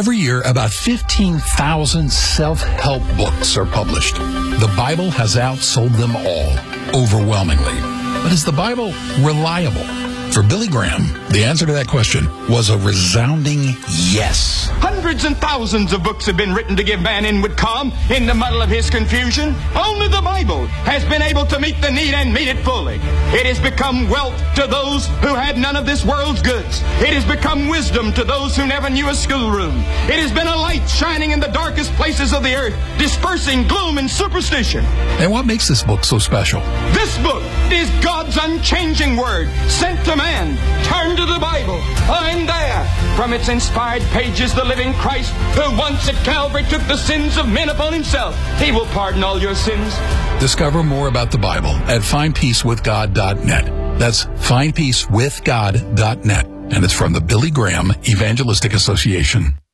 Every year, about 15,000 self-help books are published. The Bible has outsold them all, overwhelmingly. But is the Bible reliable? For Billy Graham, the answer to that question was a resounding yes. Hundreds and thousands of books have been written to give man inward calm in the muddle of his confusion. Only the Bible has been able to meet the need and meet it fully. It has become wealth to those who had none of this world's goods. It has become wisdom to those who never knew a schoolroom. It has been a light shining in the darkest places of the earth, dispersing gloom and superstition. And what makes this book so special? This book is God's unchanging word, sent to man. Turn to the Bible. Find there, from its inspired pages, the living Christ, who once at Calvary took the sins of men upon himself. He will pardon all your sins. Discover more about the Bible at findpeacewithgod.net. That's findpeacewithgod.net. And it's from the Billy Graham Evangelistic Association.